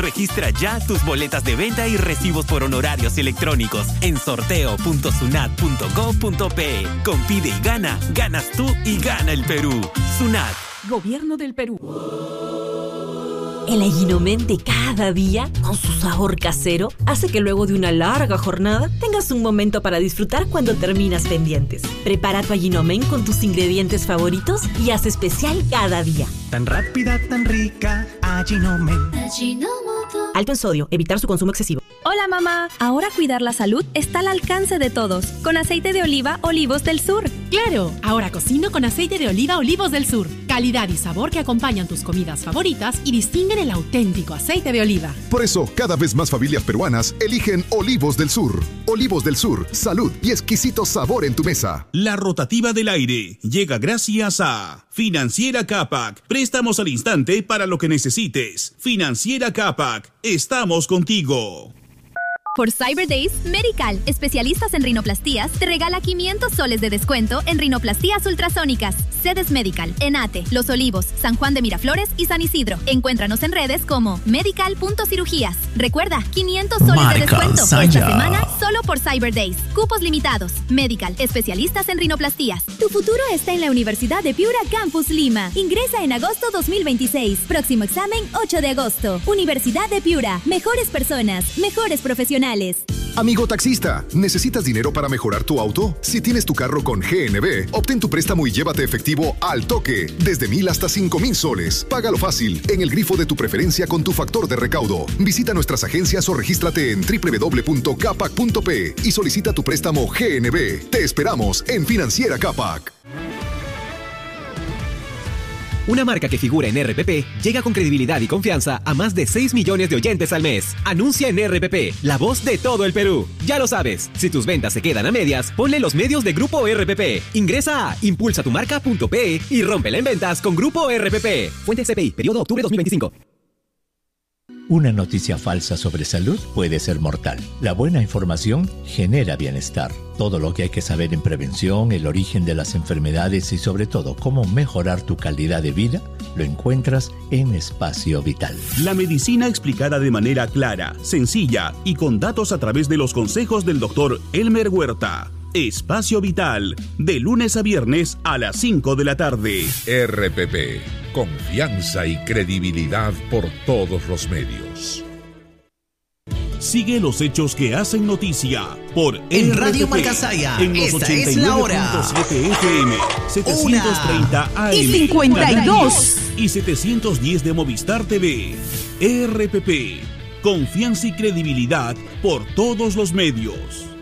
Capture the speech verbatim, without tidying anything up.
Registra ya tus boletas de venta y recibos por honorarios electrónicos en sorteo punto sunat punto gov punto pe. Compite y gana, ganas tú y gana el Perú. Sunat. Gobierno del Perú. El Allinomen de cada día, con su sabor casero, hace que luego de una larga jornada tengas un momento para disfrutar cuando terminas pendientes. Prepara tu Allinomen con tus ingredientes favoritos y haz especial cada día. Tan rápida, tan rica, Allinomen. Ajinomoto. Alto en sodio, evitar su consumo excesivo. Hola mamá, ahora cuidar la salud está al alcance de todos, con aceite de oliva Olivos del Sur. Claro, ahora cocino con aceite de oliva Olivos del Sur. Calidad y sabor que acompañan tus comidas favoritas y distinguen el auténtico aceite de oliva. Por eso, cada vez más familias peruanas eligen Olivos del Sur. Olivos del Sur, salud y exquisito sabor en tu mesa. La rotativa del aire llega gracias a Financiera Capac. Préstamos al instante para lo que necesites. Financiera Capac, estamos contigo. Por Cyber Days, Medical, especialistas en rinoplastías, te regala quinientos soles de descuento en rinoplastías ultrasónicas. Sedes Medical, Enate, Los Olivos, San Juan de Miraflores y San Isidro. Encuéntranos en redes como medical punto cirugías. Recuerda, quinientos soles Marca de descuento Saya. esta semana solo por Cyber Days. Cupos limitados. Medical, especialistas en rinoplastías. Tu futuro está en la Universidad de Piura Campus Lima. Ingresa en agosto dos mil veintiséis. Próximo examen ocho de agosto. Universidad de Piura. Mejores personas, mejores profesionales. Amigo taxista, ¿necesitas dinero para mejorar tu auto? Si tienes tu carro con G N B, obtén tu préstamo y llévate efectivo al toque, desde mil hasta cinco mil soles. Págalo fácil, en el grifo de tu preferencia con tu factor de recaudo. Visita nuestras agencias o regístrate en doble u doble u doble u punto capac punto pe y solicita tu préstamo G N B. Te esperamos en Financiera Capac. Una marca que figura en R P P llega con credibilidad y confianza a más de seis millones de oyentes al mes. Anuncia en R P P, la voz de todo el Perú. Ya lo sabes, si tus ventas se quedan a medias, ponle los medios de Grupo R P P. Ingresa a impulsa tu marca punto pe y rómpela en ventas con Grupo R P P. Fuente C P I, periodo octubre dos mil veinticinco. Una noticia falsa sobre salud puede ser mortal. La buena información genera bienestar. Todo lo que hay que saber en prevención, el origen de las enfermedades y sobre todo cómo mejorar tu calidad de vida, lo encuentras en Espacio Vital. La medicina explicada de manera clara, sencilla y con datos a través de los consejos del doctor Elmer Huerta. Espacio Vital, de lunes a viernes a las cinco de la tarde. R P P, confianza y credibilidad por todos los medios. Sigue los hechos que hacen noticia por en R P P, Radio Marca Saya. en los Esta ochenta y es la nueve hora. punto siete F M, setecientos treinta A M y cincuenta y dos y setecientos diez de Movistar T V. R P P, confianza y credibilidad por todos los medios.